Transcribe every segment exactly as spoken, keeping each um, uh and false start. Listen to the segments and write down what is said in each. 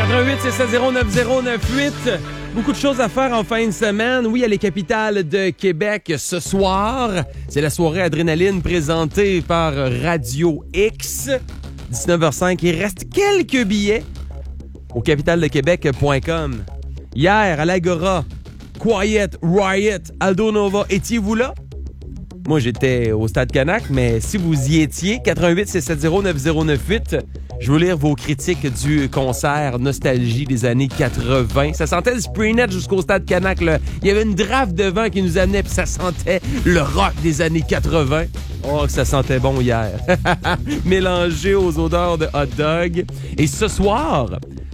quatre-vingt-huit six sept zéro neuf zéro neuf huit. Beaucoup de choses à faire en fin de semaine. Oui, à les capitales de Québec ce soir. C'est la soirée Adrénaline présentée par Radio X. dix-neuf heures cinq. Il reste quelques billets au capitale de québec point com. Hier, à l'Agora, Quiet Riot, Aldo Nova, étiez-vous là? Moi, j'étais au Stade Canac, mais si vous y étiez, quatre-vingt-huit six sept zéro neuf zéro neuf huit, je vais vous lire vos critiques du concert Nostalgie des années quatre-vingts. Ça sentait le Spraynet jusqu'au Stade Canac, là. Il y avait une draft de vent qui nous amenait, puis ça sentait le rock des années quatre-vingts. Oh, que ça sentait bon hier. Mélangé aux odeurs de hot dog. Et ce soir,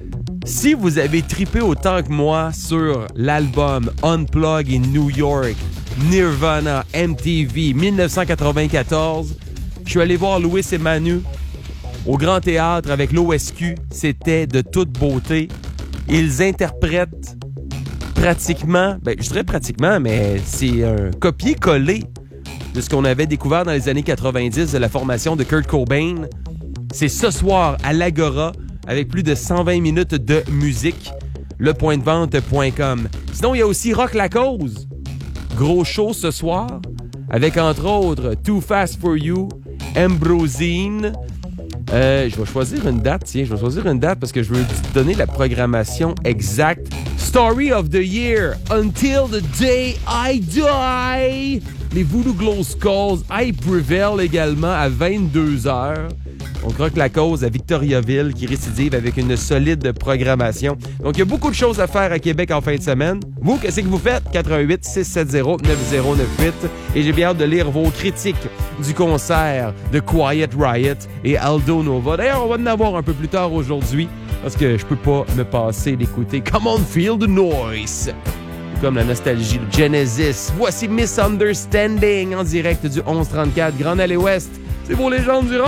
si vous avez trippé autant que moi sur l'album Unplug in New York, Nirvana, M T V, dix-neuf cent quatre-vingt-quatorze, je suis allé voir Louis et Manu au Grand Théâtre avec l'O S Q. C'était de toute beauté. Ils interprètent pratiquement, ben je dirais pratiquement, mais c'est un copier-coller de ce qu'on avait découvert dans les années quatre-vingt-dix de la formation de Kurt Cobain. C'est ce soir à l'Agora avec plus de cent vingt minutes de musique. le point de vente point com. Sinon, il y a aussi Rock la Cause. Gros show ce soir avec entre autres Too Fast for You, Ambrosine. Euh, je vais choisir une date, tiens, je vais choisir une date parce que je veux te donner la programmation exacte. Story of the Year, Until the Day I Die. Les Voodoo Glow Skulls, I Prevail également à vingt-deux heures. On croque la cause à Victoriaville qui récidive avec une solide programmation. Donc, il y a beaucoup de choses à faire à Québec en fin de semaine. Vous, qu'est-ce que vous faites? quatre-vingt-huit six sept zéro neuf zéro neuf huit. Et j'ai bien hâte de lire vos critiques du concert de Quiet Riot et Aldo Nova. D'ailleurs, on va en avoir un peu plus tard aujourd'hui parce que je peux pas me passer d'écouter Come On Feel the Noise. Comme la nostalgie de Genesis. Voici Misunderstanding en direct du onze trente-quatre Grande Allée Ouest. C'est vos légendes du rock.